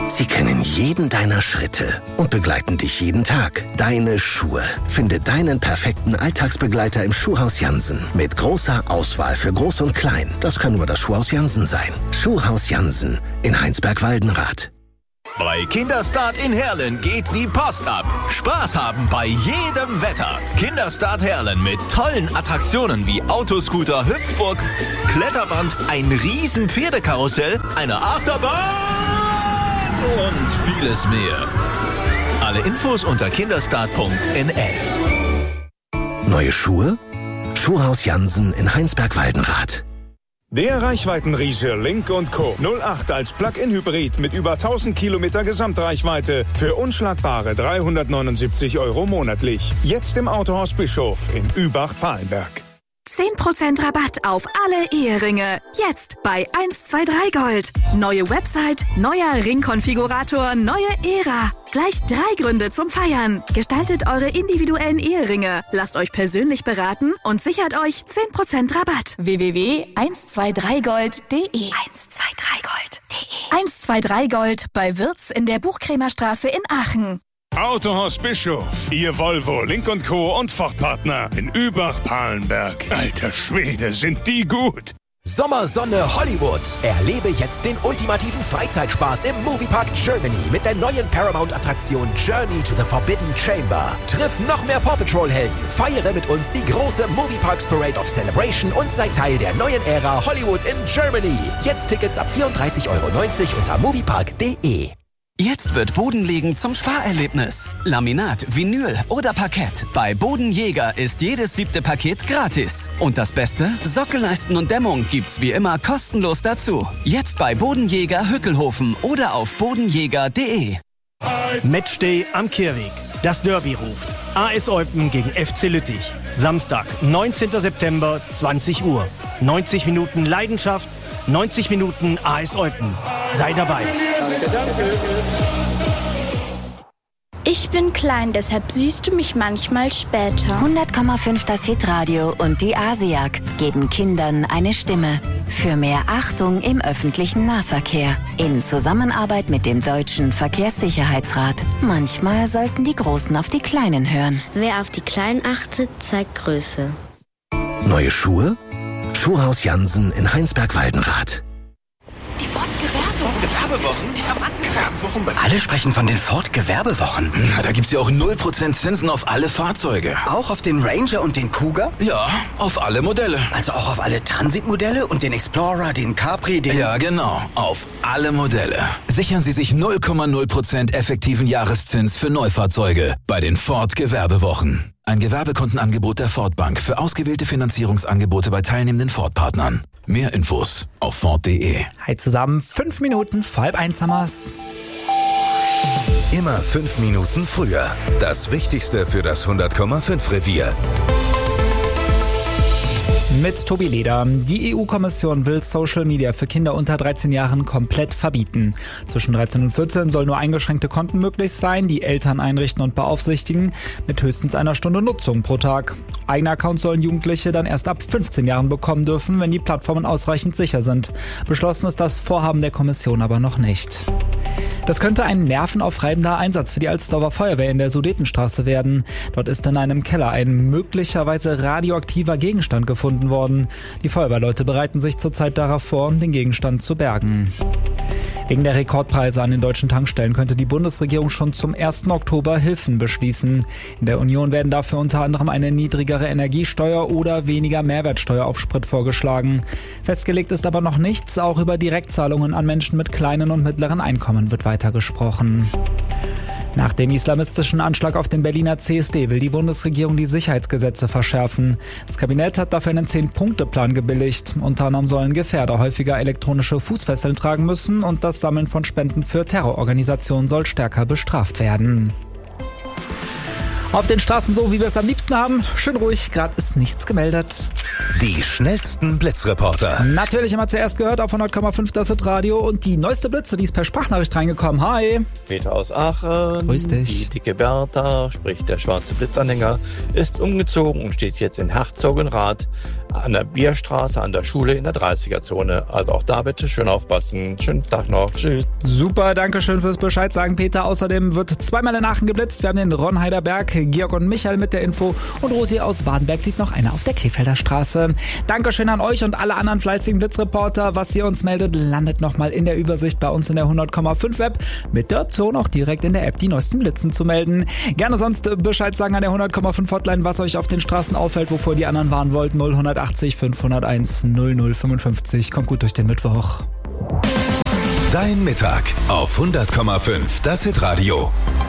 Sie kennen jeden deiner Schritte und begleiten dich jeden Tag. Deine Schuhe. Finde deinen perfekten Alltagsbegleiter im Schuhhaus Jansen. Mit großer Auswahl für Groß und Klein. Das kann nur das Schuhhaus Jansen sein. Schuhhaus Jansen in Heinsberg-Waldenrath. Bei Kinderstart in Herlen geht die Post ab. Spaß haben bei jedem Wetter. Kinderstart Herlen mit tollen Attraktionen wie Autoscooter, Hüpfburg, Kletterwand, ein riesen Pferdekarussell, eine Achterbahn und vieles mehr. Alle Infos unter kinderstart.nl. Neue Schuhe? Schuhhaus Jansen in Heinsberg-Waldenrath. Der Reichweitenriese Link & Co. 08 als Plug-in-Hybrid mit über 1000 Kilometer Gesamtreichweite für unschlagbare 379 € monatlich. Jetzt im Autohaus Bischof in Übach-Palenberg. 10% Rabatt auf alle Eheringe. Jetzt bei 123 Gold. Neue Website, neuer Ringkonfigurator, neue Ära. Gleich 3 Gründe zum Feiern. Gestaltet eure individuellen Eheringe. Lasst euch persönlich beraten und sichert euch 10% Rabatt. www.123gold.de 123gold.de 123 Gold bei Wirtz in der Buchkrämerstraße in Aachen. Autohaus Bischof, Ihr Volvo, Link & Co. und Ford-Partner in Übach-Palenberg. Alter Schwede, sind die gut! Sommersonne Hollywood. Erlebe jetzt den ultimativen Freizeitspaß im Moviepark Germany mit der neuen Paramount-Attraktion Journey to the Forbidden Chamber. Triff noch mehr Paw Patrol-Helden, feiere mit uns die große Movieparks Parade of Celebration und sei Teil der neuen Ära Hollywood in Germany. Jetzt Tickets ab 34,90 € unter moviepark.de. Jetzt wird Bodenlegen zum Sparerlebnis. Laminat, Vinyl oder Parkett. Bei Bodenjäger ist jedes 7. Paket gratis. Und das Beste? Sockelleisten und Dämmung gibt's wie immer kostenlos dazu. Jetzt bei Bodenjäger Hückelhofen oder auf bodenjäger.de. Matchday am Kirweg. Das Derby ruft. AS Eupen gegen FC Lüttich. Samstag, 19. September, 20 Uhr. 90 Minuten Leidenschaft, 90 Minuten AS Eupen. Sei dabei. Danke. Ich bin klein, deshalb siehst du mich manchmal später. 100,5 das Hitradio und die ASIAG geben Kindern eine Stimme. Für mehr Achtung im öffentlichen Nahverkehr. In Zusammenarbeit mit dem Deutschen Verkehrssicherheitsrat. Manchmal sollten die Großen auf die Kleinen hören. Wer auf die Kleinen achtet, zeigt Größe. Neue Schuhe? Schuhhaus Jansen in Heinsberg-Waldenrath. Die Ford-Gewerbewochen? Alle sprechen von den Ford-Gewerbewochen. Na, da gibt's ja auch 0% Zinsen auf alle Fahrzeuge. Auch auf den Ranger und den Cougar? Ja, auf alle Modelle. Also auch auf alle Transit-Modelle und den Explorer, den Capri, den... Ja, genau, auf alle Modelle. Sichern Sie sich 0,0% effektiven Jahreszins für Neufahrzeuge bei den Ford-Gewerbewochen. Ein Gewerbekontenangebot der Ford Bank für ausgewählte Finanzierungsangebote bei teilnehmenden Ford-Partnern. Mehr Infos auf Ford.de. Hi zusammen, 5 Minuten, vor 12:30 haben wir's. Immer 5 Minuten früher. Das Wichtigste für das 100,5 Revier. Mit Tobi Leder. Die EU-Kommission will Social Media für Kinder unter 13 Jahren komplett verbieten. Zwischen 13 und 14 soll nur eingeschränkte Konten möglich sein, die Eltern einrichten und beaufsichtigen, mit höchstens 1 Stunde Nutzung pro Tag. Eigene Accounts sollen Jugendliche dann erst ab 15 Jahren bekommen dürfen, wenn die Plattformen ausreichend sicher sind. Beschlossen ist das Vorhaben der Kommission aber noch nicht. Das könnte ein nervenaufreibender Einsatz für die Alsdorfer Feuerwehr in der Sudetenstraße werden. Dort ist in einem Keller ein möglicherweise radioaktiver Gegenstand gefunden worden. Die Feuerwehrleute bereiten sich zurzeit darauf vor, den Gegenstand zu bergen. Wegen der Rekordpreise an den deutschen Tankstellen könnte die Bundesregierung schon zum 1. Oktober Hilfen beschließen. In der Union werden dafür unter anderem eine niedrigere Energiesteuer oder weniger Mehrwertsteuer auf Sprit vorgeschlagen. Festgelegt ist aber noch nichts. Auch über Direktzahlungen an Menschen mit kleinen und mittleren Einkommen wird weiter gesprochen. Nach dem islamistischen Anschlag auf den Berliner CSD will die Bundesregierung die Sicherheitsgesetze verschärfen. Das Kabinett hat dafür einen 10-Punkte-Plan gebilligt. Unter anderem sollen Gefährder häufiger elektronische Fußfesseln tragen müssen und das Sammeln von Spenden für Terrororganisationen soll stärker bestraft werden. Auf den Straßen so, wie wir es am liebsten haben. Schön ruhig, gerade ist nichts gemeldet. Die schnellsten Blitzreporter. Natürlich immer zuerst gehört auf 100,5 das Radio und die neueste Blitze, die ist per Sprachnachricht reingekommen. Hi. Peter aus Aachen. Grüß dich. Die dicke Bertha, sprich der schwarze Blitzanhänger, ist umgezogen und steht jetzt in Herzogenrath an der Bierstraße, an der Schule in der 30er-Zone. Also auch da bitte schön aufpassen. Schönen Tag noch. Tschüss. Super, danke schön fürs Bescheid sagen, Peter. Außerdem wird zweimal in Aachen geblitzt. Wir haben den Ron Heiderberg, Georg und Michael mit der Info und Rosi aus Badenberg sieht noch einer auf der Krefelder Straße. Dankeschön an euch und alle anderen fleißigen Blitzreporter. Was ihr uns meldet, landet nochmal in der Übersicht bei uns in der 100,5 App mit der Option auch direkt in der App die neuesten Blitzen zu melden. Gerne sonst Bescheid sagen an der 100,5 Hotline, was euch auf den Straßen auffällt, wovor die anderen warnen wollt. 0180 501 0055. Kommt gut durch den Mittwoch. Dein Mittag auf 100,5, das Hitradio.